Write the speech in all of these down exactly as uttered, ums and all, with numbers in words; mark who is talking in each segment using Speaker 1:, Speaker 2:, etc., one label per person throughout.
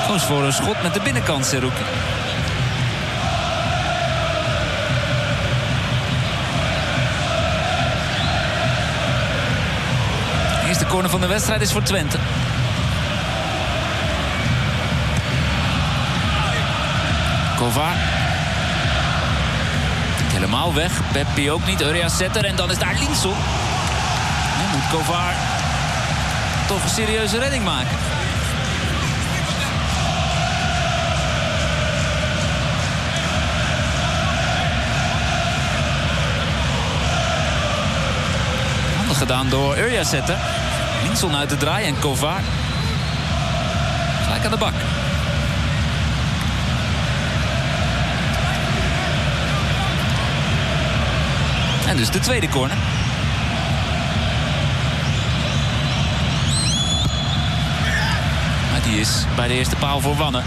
Speaker 1: Koos voor een schot met de binnenkant, Seruki. De eerste corner van de wedstrijd is voor Twente. Kovar. Helemaal weg. Peppi ook niet. Urias Setter. En dan is daar Linson. Nu moet Kovar toch een serieuze redding maken. Handig gedaan door Urias Setter. Linson uit de draai en Kovar gelijk aan de bak. En dus de tweede corner. Maar die is bij de eerste paal voor Wanne.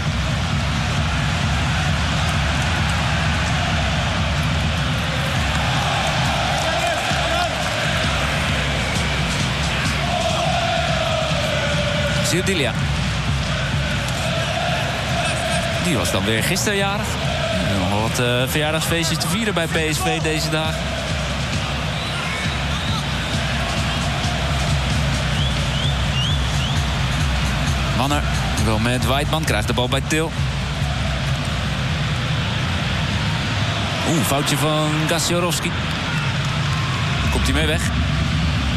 Speaker 1: Siodilia. Die was dan weer gisteren jarig. Nog wel wat uh, verjaardagsfeestjes te vieren bij P S V deze dagen. Wanner wil met Weidman, krijgt de bal bij Til. Oeh, foutje van Gaciorowski. Komt hij mee weg.